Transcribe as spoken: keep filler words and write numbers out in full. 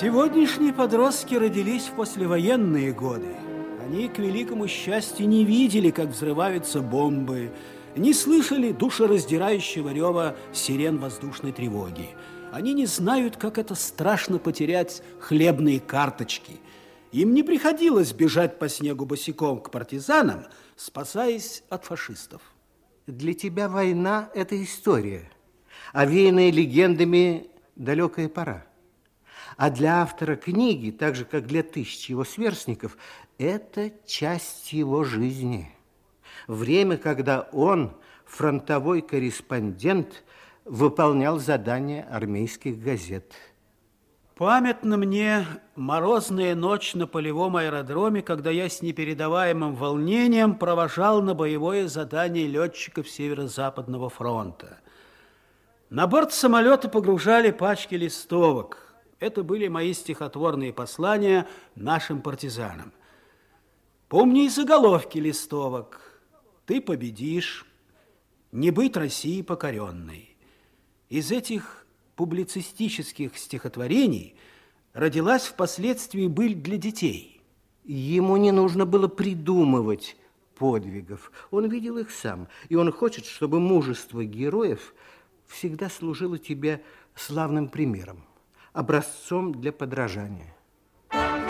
Сегодняшние подростки родились в послевоенные годы. Они, к великому счастью, не видели, как взрываются бомбы, не слышали душераздирающего рева сирен воздушной тревоги. Они не знают, как это страшно потерять хлебные карточки. Им не приходилось бежать по снегу босиком к партизанам, спасаясь от фашистов. Для тебя война – это история, овеянная легендами далекая пора. А для автора книги, так же, как для тысяч его сверстников, это часть его жизни. Время, когда он, фронтовой корреспондент, выполнял задания армейских газет. Памятна мне морозная ночь на полевом аэродроме, когда я с непередаваемым волнением провожал на боевое задание летчиков Северо-Западного фронта. На борт самолета погружали пачки листовок. Это были мои стихотворные послания нашим партизанам. Помни и заголовки листовок. «Ты победишь», «Не быть России покоренной». Из этих публицистических стихотворений родилась впоследствии быль для детей. Ему не нужно было придумывать подвигов. Он видел их сам. И он хочет, чтобы мужество героев всегда служило тебе славным примером, образцом для подражания.